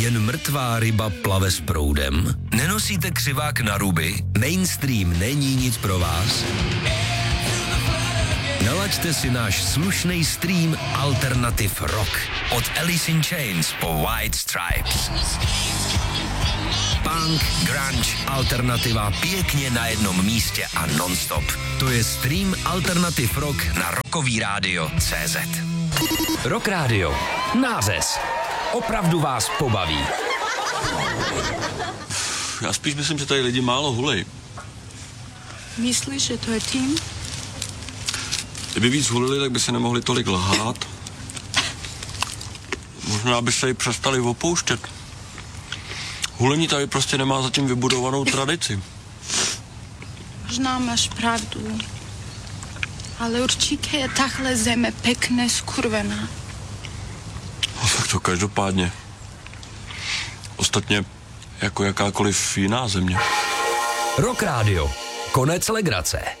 Jen mrtvá ryba plave s proudem? Nenosíte křivák na ruby? Mainstream není nic pro vás? Nalaďte si náš slušný stream Alternative Rock. Od Alice in Chains po White Stripes. Punk, grunge, alternativa pěkně na jednom místě a non-stop. To je stream Alternative Rock na rockovíradio.cz. Rock Radio. Nářez. Opravdu vás pobaví. Já spíš myslím, že tady lidi málo hulej. Myslíš, že to je tím? Kdyby víc hulili, tak by se nemohli tolik lhát. Možná by se i přestali opouštět. Hulení tady prostě nemá zatím vybudovanou tradici. Možná máš pravdu. Ale určitě je tahle zeme pekne skurvená. No tak to každopádně. Ostatně jako jakákoliv jiná země. Rock Radio. Konec legrace.